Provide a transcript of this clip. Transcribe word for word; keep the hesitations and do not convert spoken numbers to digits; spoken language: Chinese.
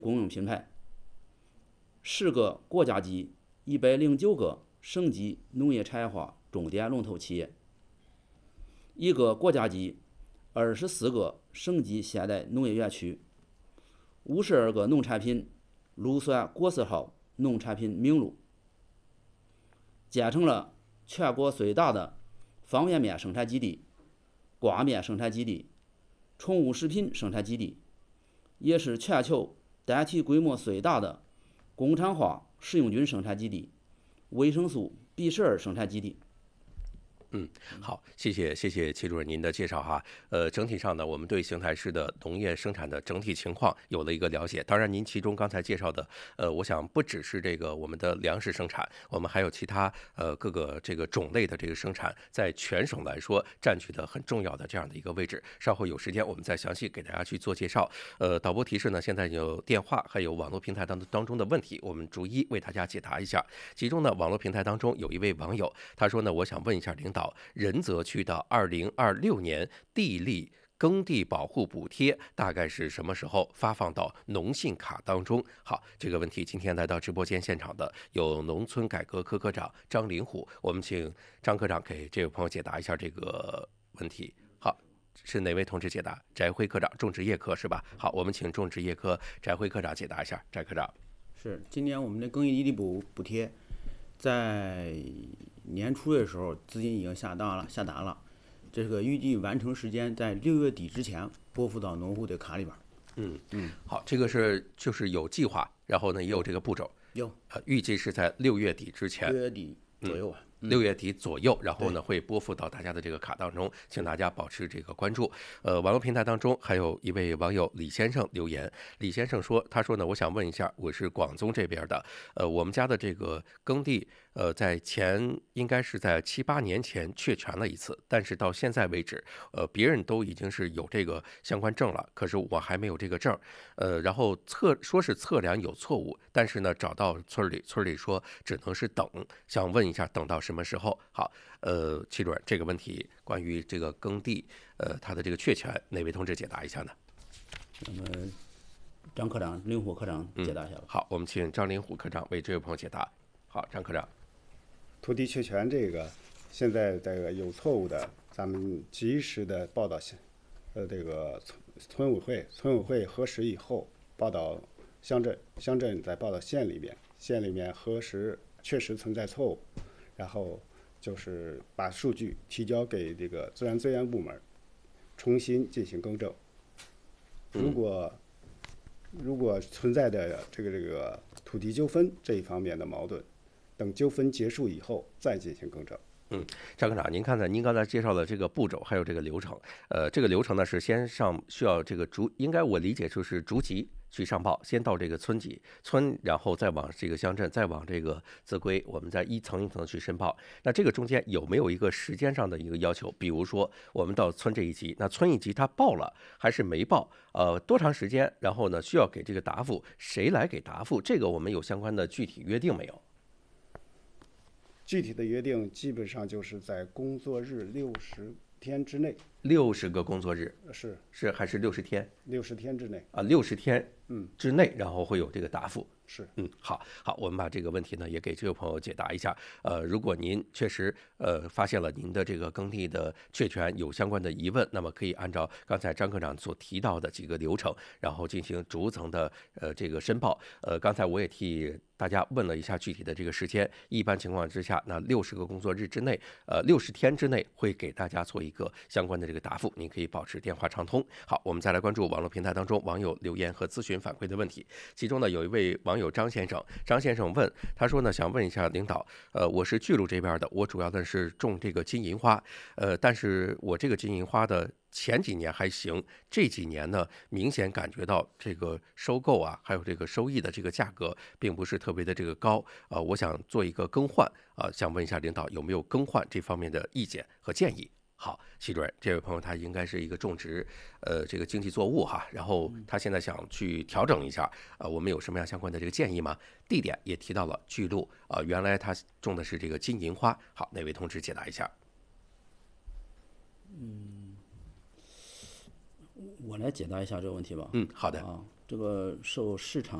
公用品牌，十个国家级、一百零九个省级农业产业化重点龙头企业，一个国家级、二十四个省级现代农业园区，五十二个农产品乳酸果色号农产品名录，建成了全国最大的方便面生产基地、挂面生产基地、宠物食品生产基地，也是全球单体规模最大的工厂化食用菌生产基地、维生素 B 十二生产基地。 嗯，好，谢谢谢谢齐主任您的介绍哈。呃，整体上呢，我们对邢台市的农业生产的整体情况有了一个了解。当然，您其中刚才介绍的，呃，我想不只是这个我们的粮食生产，我们还有其他呃各个这个种类的这个生产，在全省来说占据的很重要的这样的一个位置。稍后有时间我们再详细给大家去做介绍。呃，导播提示呢，现在有电话还有网络平台当当中的问题，我们逐一为大家解答一下。其中呢，网络平台当中有一位网友，他说呢，我想问一下领导。仁泽区的二零二六年地力耕地保护补贴大概是什么时候发放到农信卡当中？好，这个问题今天来到直播间现场的有农村改革科科长张林虎，我们请张科长给这位朋友解答一下这个问题。好，是哪位同志解答？翟辉科长，种植业科是吧？好，我们请种植业科翟辉科长解答一下。翟科长， 是今年我们的耕地地补补贴在年初的时候资金已经下达了，下达了，这个预计完成时间在六月底之前拨付到农户的卡里边。 嗯嗯，好，这个是就是有计划，然后呢也有这个步骤， 有呃，预计是在六月底之前， 六月底左右啊。 嗯六月底左右，然后呢会拨付到大家的这个卡当中，请大家保持这个关注。呃，网络平台当中还有一位网友李先生留言，李先生说，他说呢，我想问一下，我是广宗这边的，呃，我们家的这个耕地，呃，在前应该是在七八年前确权了一次，但是到现在为止，呃，别人都已经是有这个相关证了，可是我还没有这个证，呃，然后测说是测量有错误，但是呢，找到村里，村里说只能是等，想问一下，等到什么时候？好，呃，齐主任，这个问题关于这个耕地，呃，它的这个确权，哪位同志解答一下呢？ 那么，张科长、林虎科长解答一下吧。 嗯、好，我们请张林虎科长为这位朋友解答。好，张科长， 土地确权这个，现在这个有错误的，咱们及时的报道，呃，这个村村委会，村委会核实以后报道乡镇，乡镇再报到县里面，县里面核实确实存在错误。然后就是把数据提交给这个自然资源部门，重新进行更正。如果如果存在的这个这个土地纠纷这一方面的矛盾，等纠纷结束以后再进行更正。 嗯，张科长，您看看，您刚才介绍的这个步骤还有这个流程，呃，这个流程呢是先上需要这个逐，应该我理解就是逐级去上报，先到这个村级村，然后再往这个乡镇，再往这个自规，我们再一层一层去申报。那这个中间有没有一个时间上的一个要求？比如说我们到村这一级，那村一级他报了还是没报？呃，多长时间？然后呢需要给这个答复，谁来给答复？这个我们有相关的具体约定没有？ 具体的约定基本上就是在工作日六十天之内。 六十个工作日是是还是六十天？ 六十天之内啊，六十天嗯之内，然后会有这个答复。 是嗯，好好，我们把这个问题呢也给这位朋友解答一下。呃，如果您确实呃发现了您的这个耕地的确权有相关的疑问，那么可以按照刚才张科长所提到的几个流程，然后进行逐层的呃这个申报。呃，刚才我也替大家问了一下具体的这个时间，一般情况之下，那六十个工作日之内，呃，六十天之内会给大家做一个相关的这个答复，您可以保持电话畅通。好，我们再来关注网络平台当中网友留言和咨询反馈的问题。其中呢，有一位网友张先生，张先生问，他说呢，想问一下领导，呃，我是巨鹿这边的，我主要的是种这个金银花，呃，但是我这个金银花的前几年还行，这几年呢，明显感觉到这个收购啊，还有这个收益的这个价格，并不是特别的这个高啊、呃。我想做一个更换啊、呃，想问一下领导有没有更换这方面的意见和建议？好，习主任，这位朋友他应该是一个种植，呃，这个经济作物哈，然后他现在想去调整一下，呃，我们有什么样相关的这个建议吗？地点也提到了巨鹿，啊、呃，原来他种的是这个金银花，好，哪位同志解答一下？ 嗯。我来解答一下这个问题吧。 嗯，好的。 啊， 这个受市场